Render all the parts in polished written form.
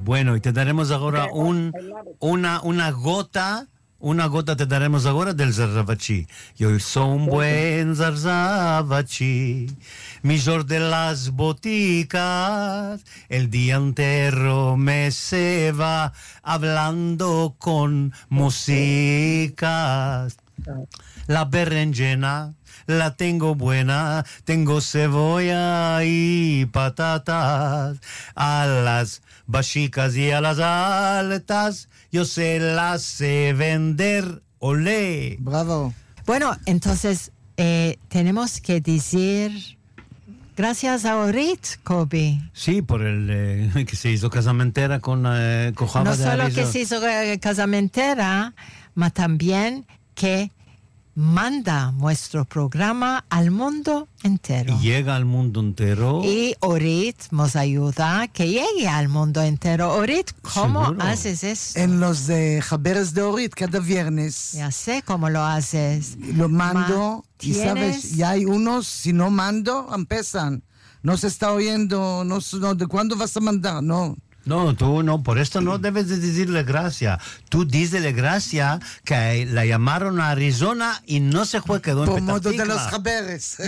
Bueno, y te daremos ahora una gota te daremos ahora del Zarzavatí. Yo soy un buen Zarzavatí, millor de las boticas, el día entero me se va hablando con músicas. La berenjena la tengo buena, tengo cebolla y patatas, a las bachicas y a las altas, yo se las sé vender, olé. Bravo. Bueno, entonces tenemos que decir gracias a Orit, Kobe. Sí, por el que se hizo casamentera con Java No de solo Arizona. que se hizo casamentera, mas también que manda nuestro programa al mundo entero. Y llega al mundo entero. Y Orit nos ayuda que llegue al mundo entero. Orit, ¿cómo Seguro. haces esto? En los Jaberes de Orit, cada viernes. Ya sé cómo lo haces. Lo mando y ¿tienes? sabes, ya hay unos, si no mando, empiezan. No se está oyendo, no, ¿de cuándo vas a mandar? No. No, tú no, por esto no debes de decirle gracias. Tú dísele gracias que la llamaron a Arizona y no se fue, quedó en Por Petah modo de Tikva. los Jaberes.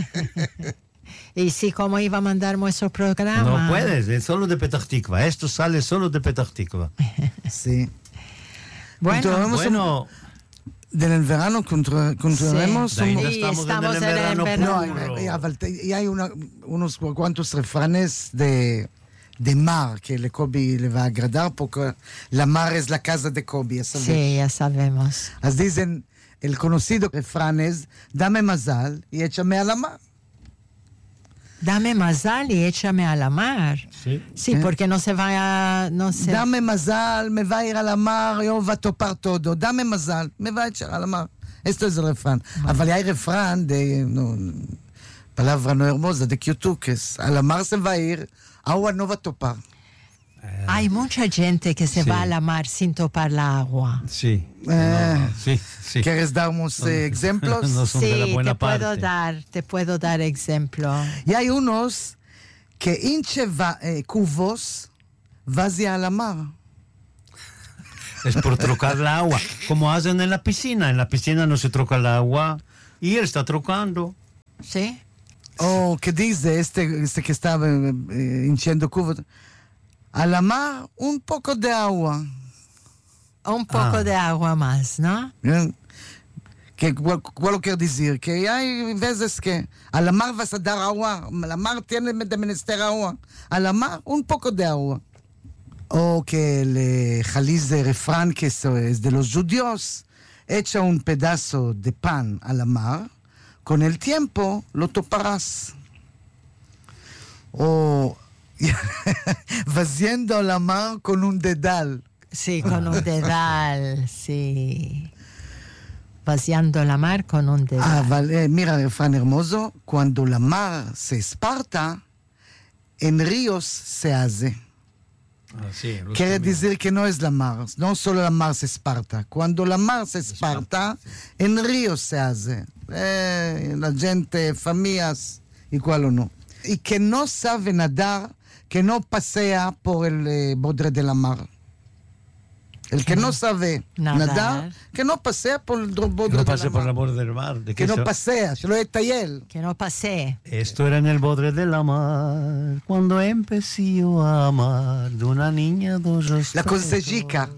Y sí, ¿cómo iba a mandar nuestro programa? No puedes, es solo de Petah Tikva. Esto sale solo de Petah Tikva. Sí. Bueno, Bueno, del verano continuaremos. Sí, un- ahí estamos en el verano verano. puro. Y hay unos cuantos refranes de mar que le Kobe le va a agradar porque la mar es la casa de Kobe. ¿Sabes? Sí, ya sabemos. As dicen, el conocido refrán es, dame mazal y échame a la mar. Dame mazal y échame a la mar. Sí. Sí, porque no se vaya, no se... Dame mazal, me va a ir a la mar, yo va a topar todo. Dame mazal, me va a echar a la mar. Esto es el refrán. Pero hay refrán de, palabra no hermosa, de Kyoto, que es, a la mar se va a ir, agua no va a topar. Hay mucha gente que se Sí. va a la mar sin topar la agua. Sí. Sí, sí. ¿Quieres darnos ejemplos? No son de la Sí, buena te puedo dar ejemplo. Y hay unos que hinche cubos vacía a la mar. Es por trocar el agua, como hacen en la piscina. En la piscina no se troca el agua y él está trocando. ¿Sí? O que dice este que estaba hinchando cubos. A la mar, un poco de agua. Un poco de agua más, ¿no? Bien. ¿Cuál quiere decir? Que hay veces que a la mar vas a dar agua. La mar tiene de menester agua. A la mar, un poco de agua. O que el jaliz de refrán que es de los judíos echa un pedazo de pan a la mar. Con el tiempo lo toparás. O vaciando la mar con un dedal. Sí, con un dedal, sí. Vaciando la mar con un dedal. Vale, mira, refrán hermoso. Cuando la mar se esparta, en ríos se hace. Quiere decir que no es la mar, no solo la mar se esparta. Cuando la mar se esparta, en ríos se hace. La gente, familias, igual o no. Y que no sabe nadar, que no pasea por el borde de la mar. El que no sabe nadar, que no pasea por el borde de la mar. No pase por la borde del mar. ¿De Que no pasea, se lo él. Que no pasee. Esto era en el borde de la mar, cuando empecé yo a amar de una niña dos rostros. La consejica.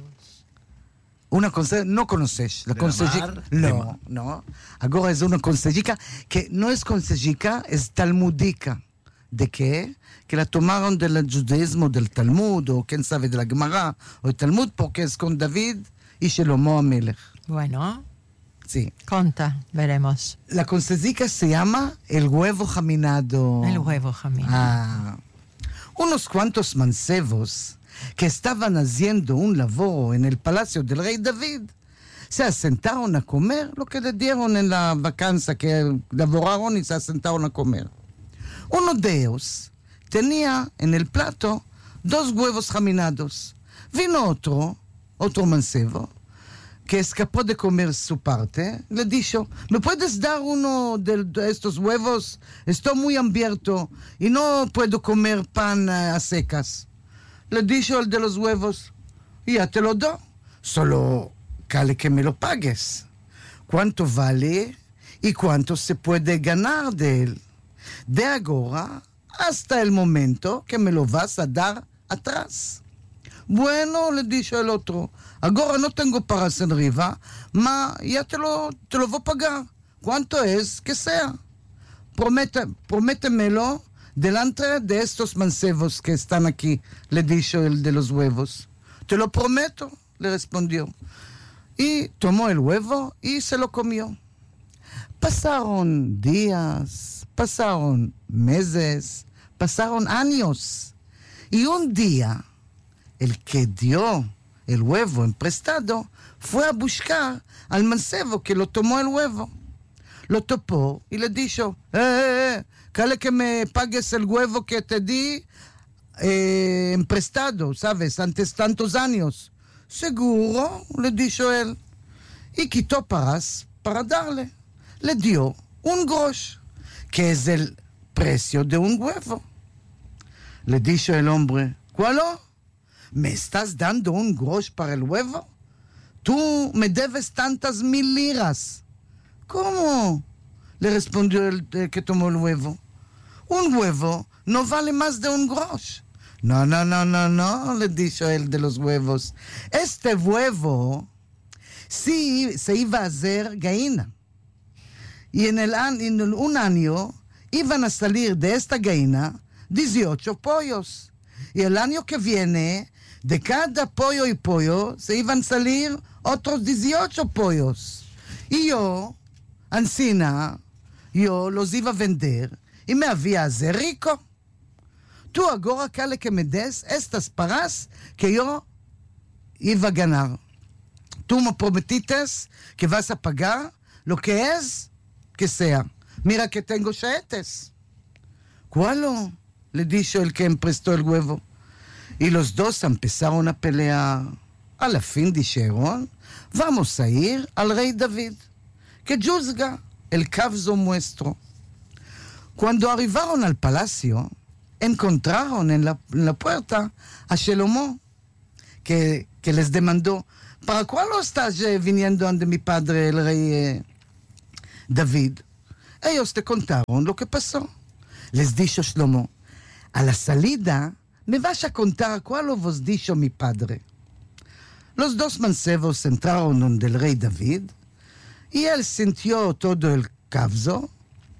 No conoces. La ¿De la consejica. mar? No. Ahora es una consejica que no es consejica, es talmudica. ¿De qué? Que la tomaron del judaísmo, del Talmud, o quién sabe, de la Gemara, o el Talmud, porque es con David y Shlomo Amelech. Bueno, Sí. conta, veremos. La consejica se llama el huevo jaminado. El huevo jaminado. Unos cuantos mancebos que estaban haciendo un labor en el palacio del rey David se asentaron a comer lo que le dieron en la vacancia, que laboraron y se asentaron a comer. Uno de ellos tenía en el plato 2 huevos jaminados. Vino otro mancebo, que escapó de comer su parte. Le dijo, ¿me puedes dar uno de estos huevos? Estoy muy hambriento y no puedo comer pan a secas. le dijo el de los huevos, ya te lo doy, solo cale que me lo pagues. ¿Cuánto vale y cuánto se puede ganar de él? De ahora hasta el momento que me lo vas a dar atrás. Bueno, le dijo el otro, ahora no tengo para hacer arriba, ma ya te lo voy a pagar. ¿Cuánto es que sea? Prométemelo delante de estos mancebos que están aquí, le dijo el de los huevos. Te lo prometo, le respondió. Y tomó el huevo y se lo comió. Pasaron días, pasaron meses, pasaron años. Y un día, el que dio el huevo en prestado fue a buscar al mancebo que lo tomó el huevo. Lo topó y le dijo, cale que me pagues el huevo que te di en prestado, ¿sabes? Antes tantos años. Seguro, le dijo él. Y quitó para darle. Le dio un grosh, que es el precio de un huevo. Le dijo el hombre, ¿cuál? ¿Me estás dando un grosh para el huevo? Tú me debes tantas 1,000 liras. ¿Cómo? Le respondió el que tomó el huevo. Un huevo no vale más de un grosh. No, le dijo el de los huevos. Este huevo sí se iba a hacer gallina. Y en un año iban a salir de esta gallina 18 pollos. Y el año que viene, de cada pollo y pollo, se iban a salir otros 18 pollos. Y yo, ancina, yo los iba a vender y me había hacer rico. Tú ahora cale que me des estas paras que yo iba a ganar. Tú me prometiste que vas a pagar lo que es que sea. Mira que tengo chaetes. ¿Cuál? Le dijo el que emprestó el huevo. Y los dos empezaron a pelear. A la fin dijeron, vamos a ir al rey David, que juzga el caso nuestro. Cuando arribaron al palacio, encontraron en la puerta a Shlomo, que les demandó, ¿para cuál estás viniendo ante mi padre, el rey David? Ellos te contaron lo que pasó. Les dijo Shlomo, a la salida me vas a contar cuál vos dijo mi padre. Los dos mancebos entraron donde el rey David y él sintió todo el caso.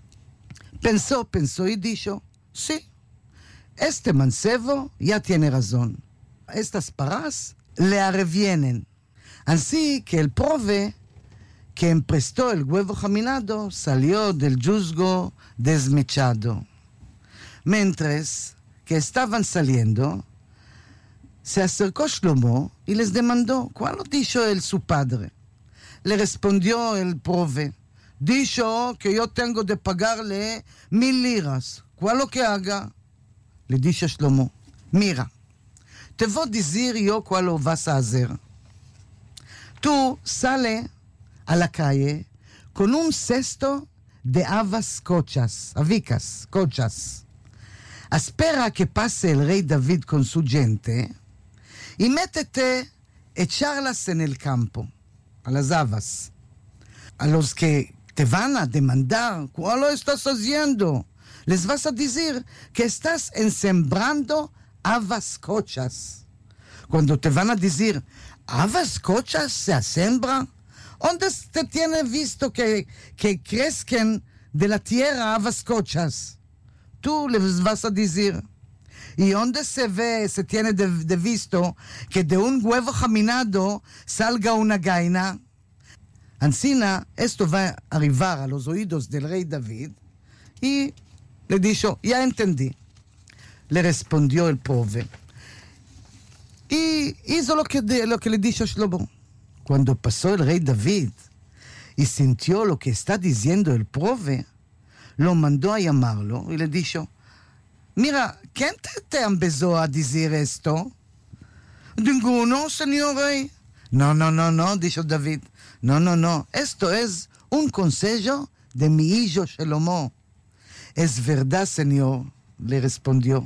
Pensó y dijo, sí, este mancebo ya tiene razón. Estas paras le revienen. Así que el prove que emprestó el huevo jaminado salió del juzgo desmechado. Mientras que estaban saliendo, se acercó Shlomo y les demandó, ¿cuál dijo él su padre? Le respondió el prove, dijo que yo tengo de pagarle 1,000 liras. ¿Cuál lo que haga? Le dijo Shlomo, mira, te voy a decir yo cuál lo vas a hacer. Tú sale a la calle con un cesto de avicas cochas. Espera que pase el rey David con su gente y métete echarlas en el campo, a las habas. A los que te van a demandar, ¿cuál lo estás haciendo? Les vas a decir que estás ensembrando habas cochas. Cuando te van a decir, ¿habas cochas se sembran? ¿Dónde te tiene visto que crezcan de la tierra habas cochas? Tú les vas a decir. ¿Y dónde se tiene de visto que de un huevo jaminado salga una gallina? Ancina, esto va a arribar a los oídos del rey David y le dijo, ya entendí. Le respondió el prove. Y hizo lo que le dijo Shlomo. Cuando pasó el rey David y sintió lo que está diciendo el prove, lo mandó a llamarlo y le dijo, mira, ¿quién te empezó a decir esto? Ninguno, señor rey. No, dijo David. No, esto es un consejo de mi hijo Shlomo. Es verdad, señor, le respondió.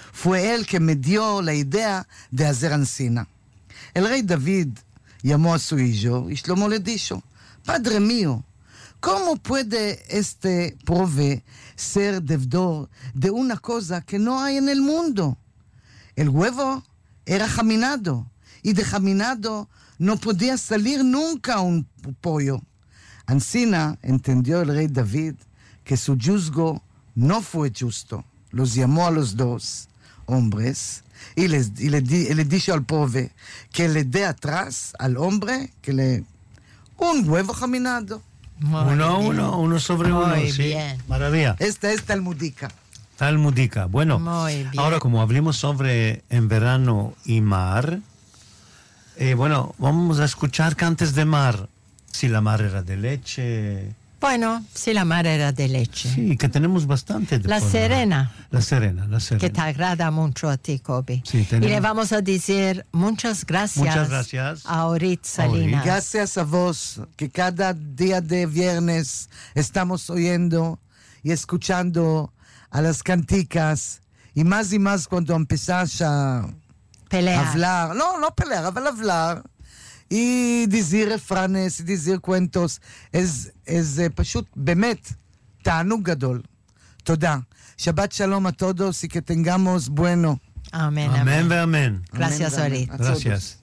Fue él que me dio la idea de hacer Ancina. El rey David llamó a su hijo y Shlomo le dijo, Padre mío, ¿cómo puede este prove ser deudor de una cosa que no hay en el mundo? El huevo era jaminado y de jaminado no podía salir nunca un pollo. Ancina entendió el rey David que su juzgo no fue justo. Los llamó a los dos hombres y le dijo al prove que le dé atrás al hombre un huevo jaminado. Uno sobre uno, sí. Bien. Maravilla. Esta es talmudica. Talmudica. Bueno, ahora como hablemos sobre en verano y mar, bueno, vamos a escuchar cantes de mar. Si la mar era de leche. Bueno, si la mar era de leche. Sí, que tenemos bastante. La Serena. La Serena. Que te agrada mucho a ti, Kobe. Sí, y le vamos a decir muchas gracias a Orit Salinas. Gracias a vos, que cada día de viernes estamos oyendo y escuchando a las canticas. Y más cuando empezás a hablar. No pelear, hablar. y decir refranes, decir cuentos, זה פשוט באמת תענוג גדול. תודה. שבת שלום a todos y que tengamos bueno. Amén, amén. Amén. Gracias, Orit. Gracias.